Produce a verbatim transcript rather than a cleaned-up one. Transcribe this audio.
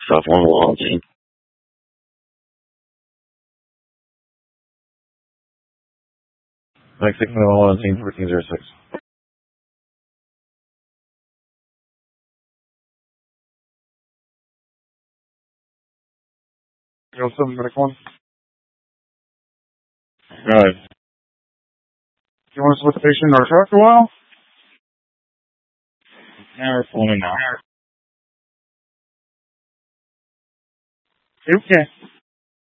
South one one team. Mike six one one team fourteen zero six. Zero seven Medic one. Alright. Do you want us to put the patient in our truck for a while? Now we're pulling now. Okay.